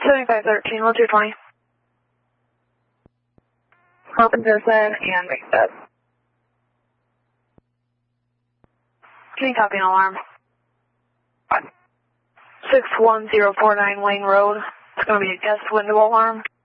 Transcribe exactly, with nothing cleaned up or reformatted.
seventy-five thirteen, one two twenty. Carpenter said and make that. Can you copy an alarm? six one zero four nine Wayne Road. It's going to be a guest window alarm.